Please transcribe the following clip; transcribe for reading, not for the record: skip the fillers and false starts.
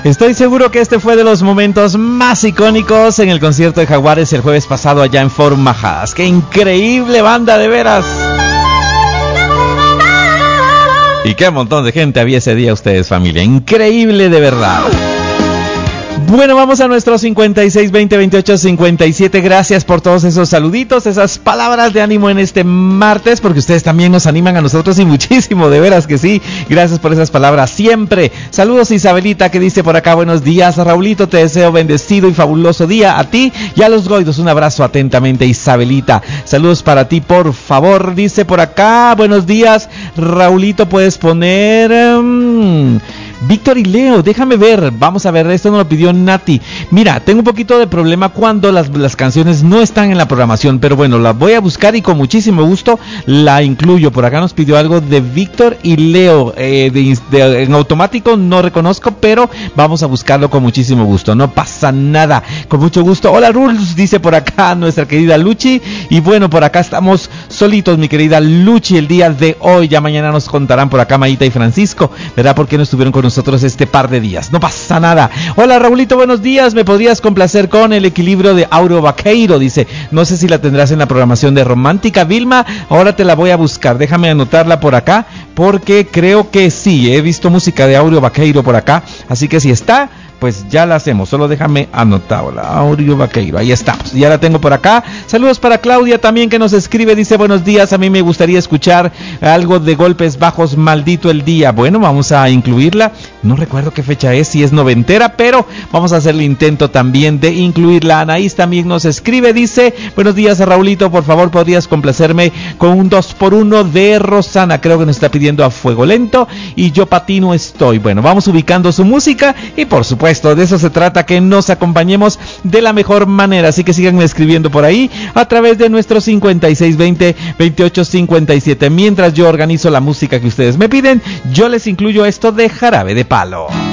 Estoy seguro que este fue de los momentos más icónicos en el concierto de Jaguares el jueves pasado allá en Forum Majadas. ¡Qué increíble banda, de veras! Y qué montón de gente había ese día ustedes, familia. Increíble de verdad. Bueno, vamos a nuestro 56 20 28 57. Gracias por todos esos saluditos, esas palabras de ánimo en este martes, porque ustedes también nos animan a nosotros y muchísimo, de veras que sí. Gracias por esas palabras siempre. Saludos Isabelita, que dice por acá: buenos días, Raulito, te deseo bendecido y fabuloso día a ti y a los Goidos. Un abrazo atentamente, Isabelita. Saludos para ti, por favor. Dice por acá: buenos días, Raulito, puedes poner Víctor y Leo, déjame ver, vamos a ver, esto nos lo pidió Nati. Mira, tengo un poquito de problema cuando las canciones no están en la programación, pero bueno, las voy a buscar y con muchísimo gusto la incluyo. Por acá nos pidió algo de Víctor y Leo, en automático no reconozco, pero vamos a buscarlo con muchísimo gusto, no pasa nada, con mucho gusto. Hola Rules, dice por acá nuestra querida Luchi, y bueno, por acá estamos solitos, mi querida Luchi, el día de hoy. Ya mañana nos contarán por acá Maíta y Francisco, ¿verdad? Porque no estuvieron con nosotros este par de días. No pasa nada. Hola Raulito, buenos días. ¿Me podrías complacer con El Equilibrio de Auro Vaqueiro? Dice, no sé si la tendrás en la programación de Romántica, Vilma. Ahora te la voy a buscar. Déjame anotarla por acá, porque creo que sí. He visto música de Auro Vaqueiro por acá. Así que si está, pues ya la hacemos, solo déjame anotarla. Auro Vaqueiro, ahí estamos, ya la tengo por acá. Saludos para Claudia también, que nos escribe, dice: buenos días, a mí me gustaría escuchar algo de Golpes Bajos, Maldito el Día. Bueno, vamos a incluirla, no recuerdo qué fecha es, si es noventera, pero vamos a hacer el intento también de incluirla. Anaís también nos escribe, dice: buenos días, Raulito, por favor, podrías complacerme con un 2x1 de Rosana, creo que nos está pidiendo A Fuego Lento, y Yo Patino Estoy. Bueno, vamos ubicando su música y por supuesto de eso se trata, que nos acompañemos de la mejor manera. Así que sigan escribiendo por ahí a través de nuestro 56 20 28 57. Mientras yo organizo la música que ustedes me piden, yo les incluyo esto de Jarabe de Palo.